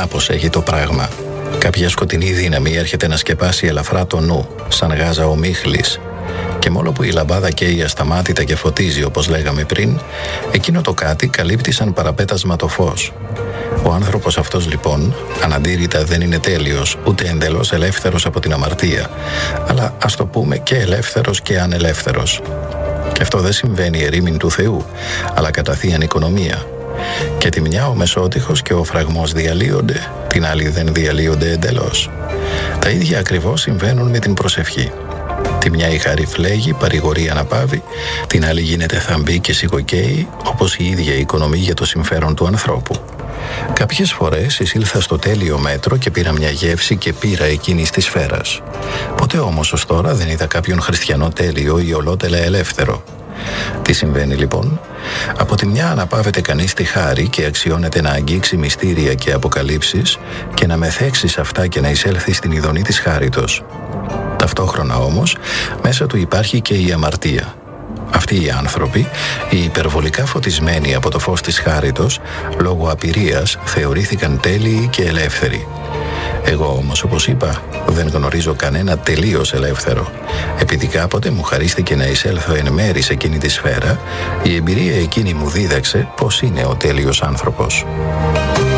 Κάπως έχει το πράγμα. Κάποια σκοτεινή δύναμη έρχεται να σκεπάσει ελαφρά το νου, σαν γάζα ομίχλης. Και μόλο που η λαμπάδα καίει ασταμάτητα και φωτίζει, όπως λέγαμε πριν, εκείνο το κάτι καλύπτει σαν παραπέτασμα το φως. Ο άνθρωπος αυτός λοιπόν, αναντήρητα δεν είναι τέλειος, ούτε εντελώς ελεύθερος από την αμαρτία, αλλά ας το πούμε και ελεύθερος και ανελεύθερος. Και αυτό δεν συμβαίνει ερήμην του Θεού, αλλά κατά θείαν οικονομία. Και τη μια ο μεσότυχος και ο φραγμός διαλύονται, την άλλη δεν διαλύονται εντελώς. Τα ίδια ακριβώς συμβαίνουν με την προσευχή. Τη μια η χάρη φλέγει, παρηγορεί αναπαύει, την άλλη γίνεται θαμπή και σιγοκαίει, όπως η ίδια η οικονομία για το συμφέρον του ανθρώπου. Κάποιες φορές εισήλθα στο τέλειο μέτρο και πήρα μια γεύση και πήρα εκείνης της σφαίρας. Ποτέ όμως ως τώρα δεν είδα κάποιον χριστιανό τέλειο ή ολότελα ελεύθερο. Τι συμβαίνει λοιπόν? Από τη μια αναπαύεται κανείς τη χάρη και αξιώνεται να αγγίξει μυστήρια και αποκαλύψεις και να μεθέξει σε αυτά και να εισέλθει στην ειδονή της χάριτος. Ταυτόχρονα όμως μέσα του υπάρχει και η αμαρτία. Αυτοί οι άνθρωποι, οι υπερβολικά φωτισμένοι από το φως της χάριτος, λόγω απειρίας θεωρήθηκαν τέλειοι και ελεύθεροι. Εγώ όμως, όπως είπα, δεν γνωρίζω κανένα τελείως ελεύθερο. Επειδή κάποτε μου χαρίστηκε να εισέλθω εν μέρη σε εκείνη τη σφαίρα, η εμπειρία εκείνη μου δίδαξε πώς είναι ο τέλειος άνθρωπος.